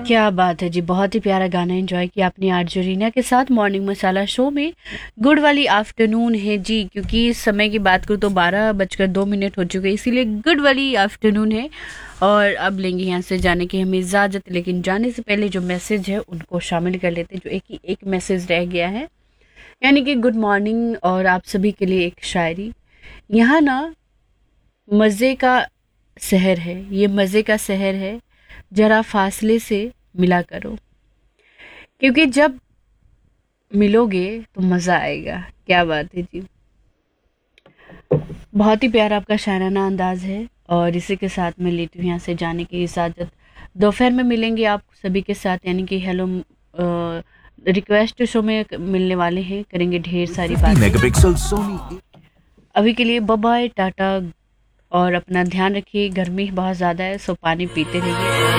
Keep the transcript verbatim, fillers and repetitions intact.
क्या बात है जी, बहुत ही प्यारा गाना एंजॉय किया आपने आरजे रीना के साथ मॉर्निंग मसाला शो में। गुड वाली आफ्टरनून है जी, क्योंकि समय की बात करूँ तो बारह बजकर दो मिनट हो चुके, इसीलिए गुड वाली आफ्टरनून है। और अब लेंगे यहाँ से जाने की हमें इजाज़त, लेकिन जाने से पहले जो मैसेज है उनको शामिल कर लेते हैं। जो एक ही एक मैसेज रह गया है, यानी कि गुड मॉर्निंग और आप सभी के लिए एक शायरी। यहाँ ना मज़े का शहर है, ये मज़े का शहर है, जरा फासले से मिला करो, क्योंकि जब मिलोगे तो मज़ा आएगा। क्या बात है जी, बहुत ही प्यारा आपका शायराना अंदाज है। और इसी के साथ मैं लेती हूँ यहाँ से जाने की इजाज़त। दोपहर में मिलेंगे आप सभी के साथ, यानी कि हेलो रिक्वेस्ट शो में मिलने वाले हैं, करेंगे ढेर सारी बातें। अभी के लिए बाय बाय, टाटा। और अपना ध्यान रखिए, गर्मी बहुत ज़्यादा है, सो पानी पीते रहिए।